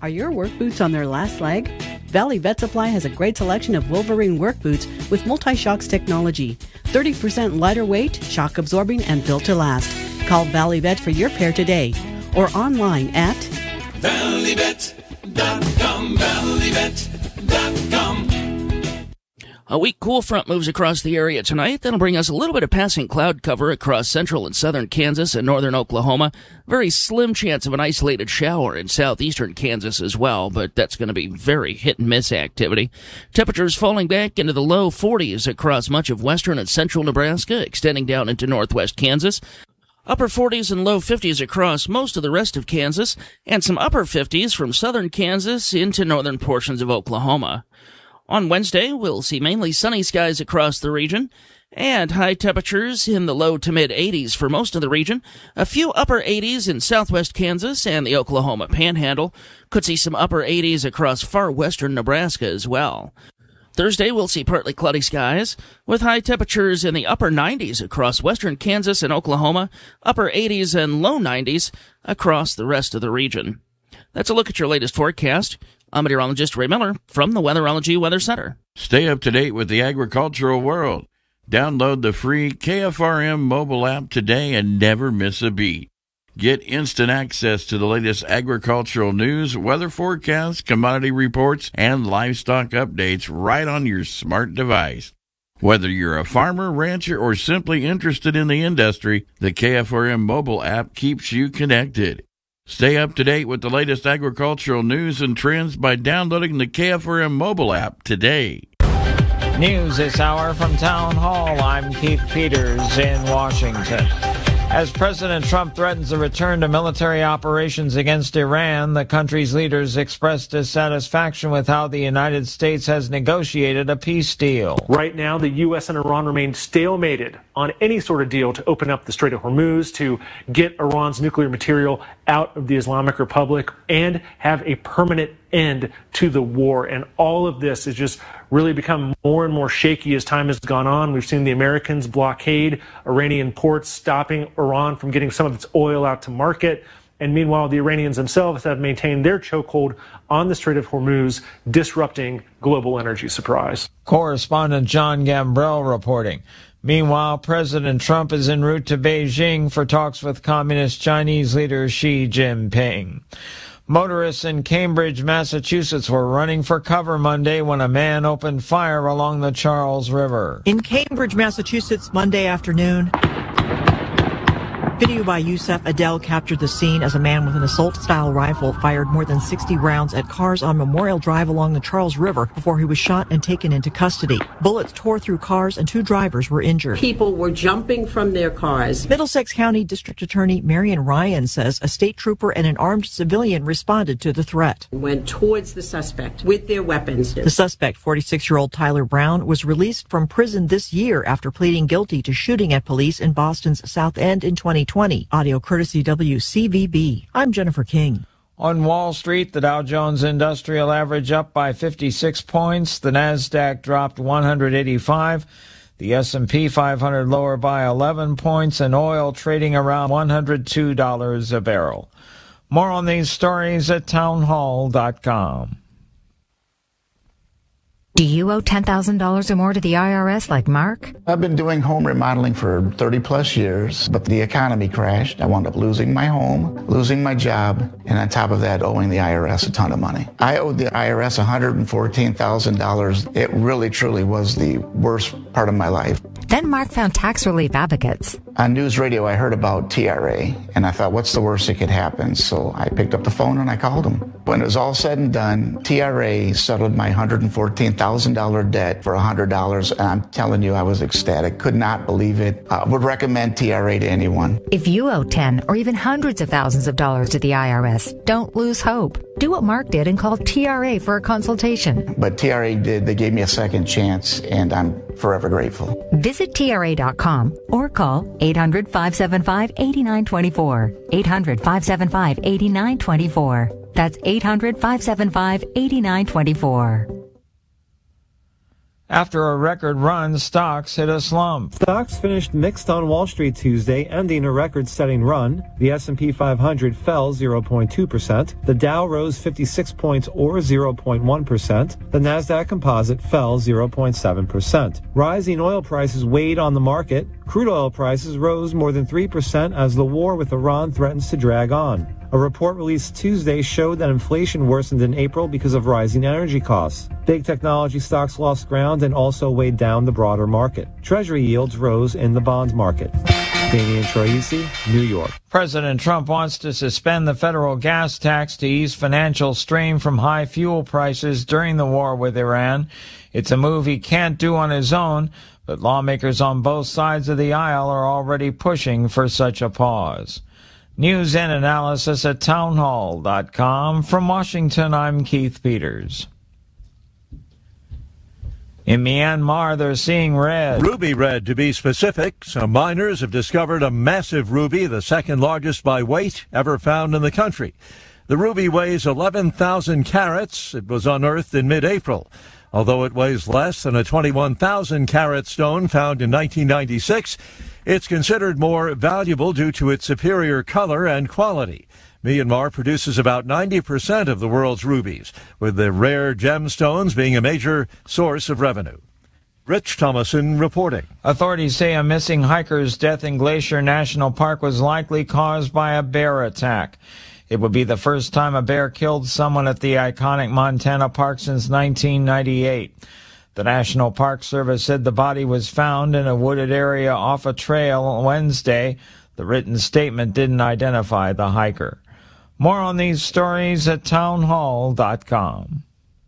Are your work boots on their last leg? Valley Vet Supply has a great selection of Wolverine work boots with multi-shocks technology. 30% lighter weight, shock absorbing, and built to last. Call Valley Vet for your pair today or online at valleyvet.com, valleyvet.com. A weak cool front moves across the area tonight. That'll bring us a little bit of passing cloud cover across central and southern Kansas and northern Oklahoma. Very slim chance of an isolated shower in southeastern Kansas as well, but that's going to be very hit-and-miss activity. Temperatures falling back into the low 40s across much of western and central Nebraska, extending down into northwest Kansas. Upper 40s and low 50s across most of the rest of Kansas, and some upper 50s from southern Kansas into northern portions of Oklahoma. On Wednesday, we'll see mainly sunny skies across the region, and high temperatures in the low to mid-80s for most of the region. A few upper 80s in southwest Kansas and the Oklahoma Panhandle. Could see some upper 80s across far western Nebraska as well. Thursday, we'll see partly cloudy skies, with high temperatures in the upper 90s across western Kansas and Oklahoma, upper 80s and low 90s across the rest of the region. That's a look at your latest forecast. I'm meteorologist Ray Miller from the Weatherology Weather Center. Stay up to date with the agricultural world. Download the free KFRM mobile app today and never miss a beat. Get instant access to the latest agricultural news, weather forecasts, commodity reports, and livestock updates right on your smart device. Whether you're a farmer, rancher, or simply interested in the industry, the KFRM mobile app keeps you connected. Stay up to date with the latest agricultural news and trends by downloading the KFRM mobile app today. News this hour from Town Hall. I'm Keith Peters in Washington. As President Trump threatens a return to military operations against Iran, the country's leaders expressed dissatisfaction with how the United States has negotiated a peace deal. Right now, the U.S. and Iran remain stalemated on any sort of deal to open up the Strait of Hormuz, to get Iran's nuclear material out of the Islamic Republic, and have a permanent end to the war. And all of this has just really become more and more shaky as time has gone on. We've seen the Americans blockade Iranian ports, stopping Iran from getting some of its oil out to market. And meanwhile, the Iranians themselves have maintained their chokehold on the Strait of Hormuz, disrupting global energy supplies. Correspondent John Gambrell reporting. Meanwhile, President Trump is en route to Beijing for talks with Communist Chinese leader Xi Jinping. Motorists in Cambridge, Massachusetts were running for cover Monday when a man opened fire along the Charles River. In Cambridge, Massachusetts, Monday afternoon, video by Yusef Adel captured the scene as a man with an assault-style rifle fired more than 60 rounds at cars on Memorial Drive along the Charles River before he was shot and taken into custody. Bullets tore through cars and 2 drivers were injured. People were jumping from their cars. Middlesex County District Attorney Marion Ryan says a state trooper and an armed civilian responded to the threat. Went towards the suspect with their weapons. The suspect, 46-year-old Tyler Brown, was released from prison this year after pleading guilty to shooting at police in Boston's South End in 2020. Audio courtesy WCVB. I'm Jennifer King. On Wall Street, the Dow Jones Industrial Average up by 56 points. The Nasdaq dropped 185. The S&P 500 lower by 11 points, and oil trading around $102 a barrel. More on these stories at townhall.com. Do you owe $10,000 or more to the IRS like Mark? I've been doing home remodeling for 30 plus years, but the economy crashed. I wound up losing my home, losing my job, and on top of that, owing the IRS a ton of money. I owed the IRS $114,000. It really, truly was the worst part of my life. Then Mark found tax relief advocates. On news radio, I heard about TRA, and I thought, what's the worst that could happen? So I picked up the phone and I called them. When it was all said and done, TRA settled my $114,000 debt for $100, and I'm telling you, I was ecstatic. Could not believe it. Would recommend TRA to anyone. If you owe 10 or even hundreds of thousands of dollars to the IRS, don't lose hope. Do what Mark did and call TRA for a consultation. But TRA did. They gave me a second chance, and I'm forever grateful. Visit TRA.com or call 800-575-8924. 800-575-8924. That's 800-575-8924. After a record run, stocks hit a slump. Stocks finished mixed on Wall Street Tuesday, ending a record-setting run. The S&P 500 fell 0.2%. The Dow rose 56 points or 0.1%. The Nasdaq Composite fell 0.7%. Rising oil prices weighed on the market. Crude oil prices rose more than 3% as the war with Iran threatens to drag on. A report released Tuesday showed that inflation worsened in April because of rising energy costs. Big technology stocks lost ground and also weighed down the broader market. Treasury yields rose in the bond market. Damian Troisi, New York. President Trump wants to suspend the federal gas tax to ease financial strain from high fuel prices during the war with Iran. It's a move he can't do on his own, but lawmakers on both sides of the aisle are already pushing for such a pause. News and analysis at townhall.com. From Washington, I'm Keith Peters. In Myanmar, they're seeing red. Ruby red, to be specific. Some miners have discovered a massive ruby, the second largest by weight ever found in the country. The ruby weighs 11,000 carats. It was unearthed in mid-April. Although it weighs less than a 21,000 carat stone found in 1996, it's considered more valuable due to its superior color and quality. Myanmar produces about 90% of the world's rubies, with the rare gemstones being a major source of revenue. Rich Thomason reporting. Authorities say a missing hiker's death in Glacier National Park was likely caused by a bear attack. It would be the first time a bear killed someone at the iconic Montana park since 1998. The National Park Service said the body was found in a wooded area off a trail on Wednesday. The written statement didn't identify the hiker. More on these stories at townhall.com.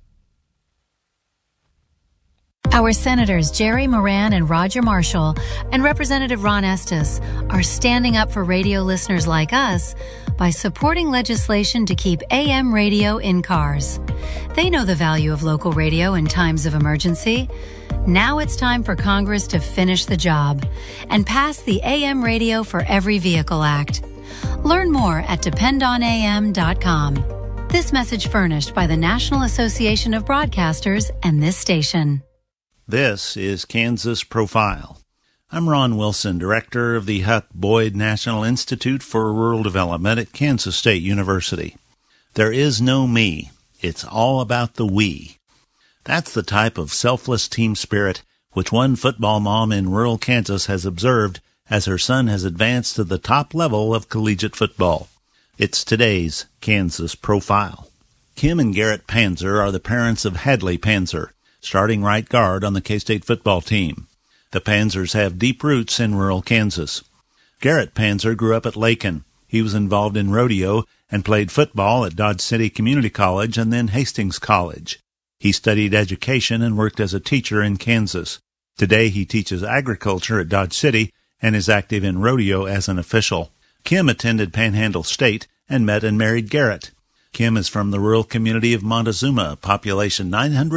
Our Senators Jerry Moran and Roger Marshall and Representative Ron Estes are standing up for radio listeners like us by supporting legislation to keep AM radio in cars. They know the value of local radio in times of emergency. Now it's time for Congress to finish the job and pass the AM Radio for Every Vehicle Act. Learn more at dependonam.com. This message furnished by the National Association of Broadcasters and this station. This is Kansas Profile. I'm Ron Wilson, director of the Huck Boyd National Institute for Rural Development at Kansas State University. There is no me. It's all about the we. That's the type of selfless team spirit which one football mom in rural Kansas has observed as her son has advanced to the top level of collegiate football. It's today's Kansas Profile. Kim and Garrett Panzer are the parents of Hadley Panzer, starting right guard on the K-State football team. The Panzers have deep roots in rural Kansas. Garrett Panzer grew up at Lakin. He was involved in rodeo and played football at Dodge City Community College and then Hastings College. He studied education and worked as a teacher in Kansas. Today he teaches agriculture at Dodge City and is active in rodeo as an official. Kim attended Panhandle State and met and married Garrett. Kim is from the rural community of Montezuma, population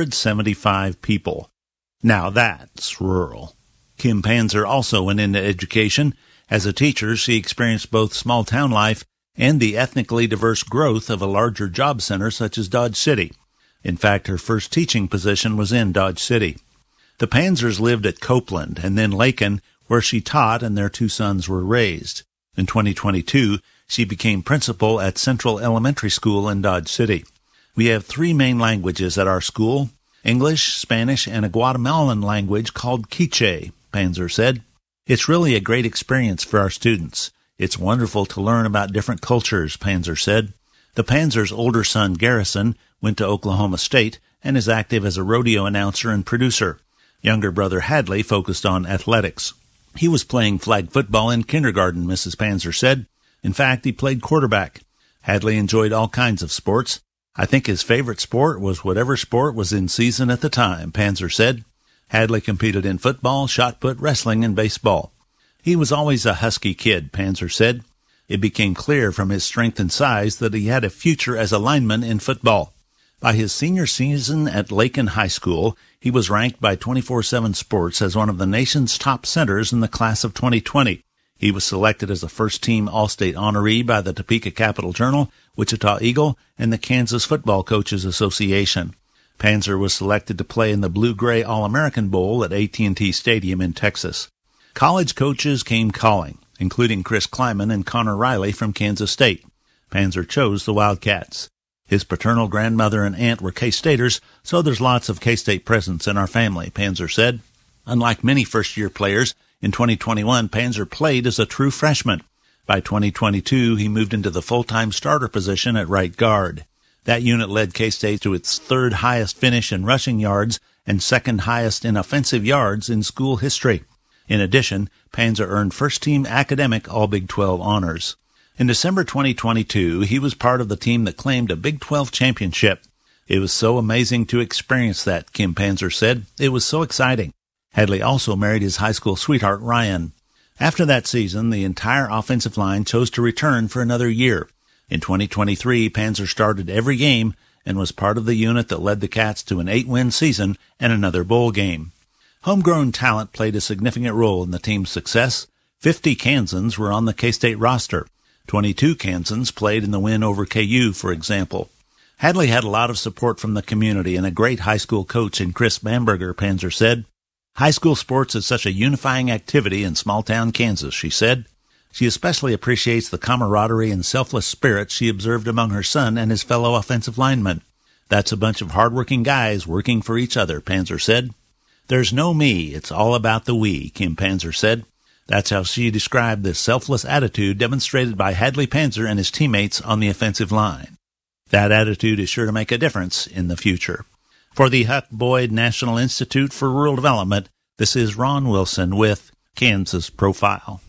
975 people. Now that's rural. Kim Panzer also went into education. As a teacher, she experienced both small-town life and the ethnically diverse growth of a larger job center such as Dodge City. In fact, her first teaching position was in Dodge City. The Panzers lived at Copeland and then Lakin, where she taught and their two sons were raised. In 2022, she became principal at Central Elementary School in Dodge City. We have 3 main languages at our school, English, Spanish, and a Guatemalan language called Quiche, Panzer said. It's really a great experience for our students. It's wonderful to learn about different cultures, Panzer said. The Panzers' older son, Garrison, went to Oklahoma State and is active as a rodeo announcer and producer. Younger brother Hadley focused on athletics. He was playing flag football in kindergarten, Mrs. Panzer said. In fact, he played quarterback. Hadley enjoyed all kinds of sports. I think his favorite sport was whatever sport was in season at the time, Panzer said. Hadley competed in football, shot put, wrestling, and baseball. He was always a husky kid, Panzer said. It became clear from his strength and size that he had a future as a lineman in football. By his senior season at Lakin High School, he was ranked by 24/7 Sports as one of the nation's top centers in the class of 2020. He was selected as a first-team All-State honoree by the Topeka Capital Journal, Wichita Eagle, and the Kansas Football Coaches Association. Panzer was selected to play in the Blue-Gray All-American Bowl at AT&T Stadium in Texas. College coaches came calling, including Chris Kleiman and Connor Riley from Kansas State. Panzer chose the Wildcats. His paternal grandmother and aunt were K-Staters, so there's lots of K-State presence in our family, Panzer said. Unlike many first-year players, in 2021, Panzer played as a true freshman. By 2022, he moved into the full-time starter position at right guard. That unit led K-State to its third highest finish in rushing yards and second highest in offensive yards in school history. In addition, Panzer earned first-team academic All-Big 12 honors. In December 2022, he was part of the team that claimed a Big 12 championship. It was so amazing to experience that, Kim Panzer said. It was so exciting. Hadley also married his high school sweetheart, Ryan. After that season, the entire offensive line chose to return for another year. In 2023, Panzer started every game and was part of the unit that led the Cats to an 8-win season and another bowl game. Homegrown talent played a significant role in the team's success. 50 Kansans were on the K-State roster. 22 Kansans played in the win over KU, for example. Hadley had a lot of support from the community and a great high school coach in Chris Bamberger, Panzer said. High school sports is such a unifying activity in small-town Kansas, she said. She especially appreciates the camaraderie and selfless spirit she observed among her son and his fellow offensive linemen. That's a bunch of hard-working guys working for each other, Panzer said. There's no me, it's all about the we, Kim Panzer said. That's how she described the selfless attitude demonstrated by Hadley Panzer and his teammates on the offensive line. That attitude is sure to make a difference in the future. For the Huck Boyd National Institute for Rural Development, this is Ron Wilson with Kansas Profile.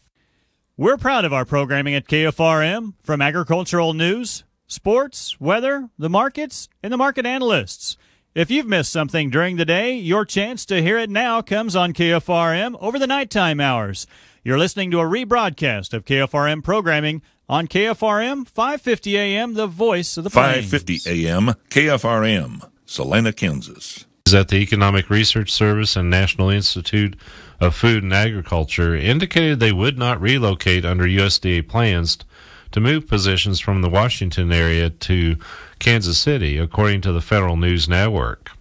We're proud of our programming at KFRM, from agricultural news, sports, weather, the markets, and the market analysts. If you've missed something during the day, your chance to hear it now comes on KFRM over the nighttime hours. You're listening to a rebroadcast of KFRM programming on KFRM 550 AM, the voice of the Plains. 550 AM, KFRM, Salina, Kansas. At the Economic Research Service and National Institute of Food and Agriculture indicated they would not relocate under USDA plans to move positions from the Washington area to Kansas City, according to the Federal News Network.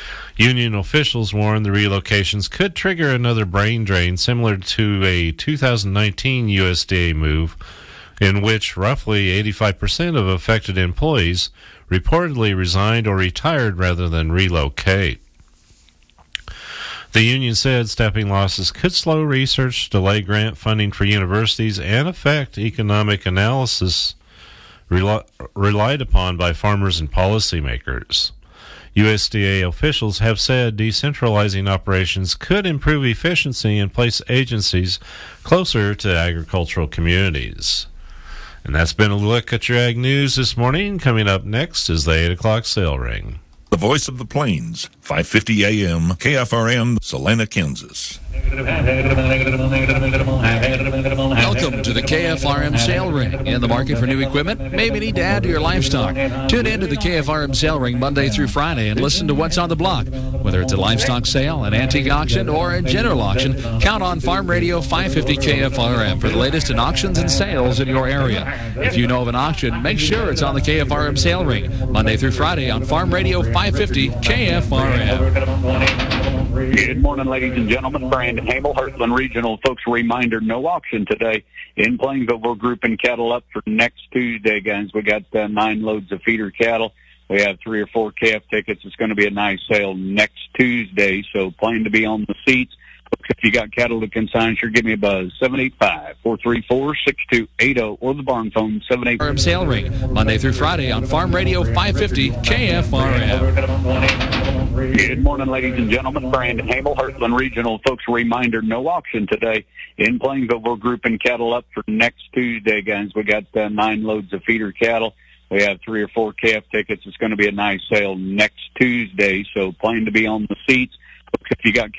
Union officials warned the relocations could trigger another brain drain similar to a 2019 USDA move, in which roughly 85% of affected employees reportedly resigned or retired rather than relocate. The union said staffing losses could slow research, delay grant funding for universities, and affect economic analysis relied upon by farmers and policymakers. USDA officials have said decentralizing operations could improve efficiency and place agencies closer to agricultural communities. And that's been a look at your Ag News this morning. Coming up next is the 8 o'clock sale ring. The voice of the Plains, 550 AM, KFRM, Salina, Kansas. Welcome to the KFRM Sale Ring. In the market for new equipment? Maybe need to add to your livestock. Tune in to the KFRM Sale Ring Monday through Friday and listen to what's on the block. Whether it's a livestock sale, an antique auction, or a general auction, count on Farm Radio 550 KFRM for the latest in auctions and sales in your area. If you know of an auction, make sure it's on the KFRM Sale Ring Monday through Friday on Farm Radio 550 KFRM. Good morning, ladies and gentlemen. Brandon Hamel, Heartland Regional. Folks, a reminder, no auction today in Plainville. We're grouping cattle up for next Tuesday, guys. We got 9 loads of feeder cattle. We have 3 or 4 calf tickets. It's going to be a nice sale next Tuesday, so plan to be on the seats. If you got cattle to consign, sure give me a buzz. 785-434-6280 or the barn phone, 78. Sale Ring, Monday through Friday on Farm Radio 550 KFRM. Good morning, ladies and gentlemen. Brandon Hamel, Heartland Regional. Folks, a reminder, no auction today in Plainville. We're grouping cattle up for next Tuesday, guys. We got 9 loads of feeder cattle. We have 3 or 4 calf tickets. It's going to be a nice sale next Tuesday, so plan to be on the seats. If you got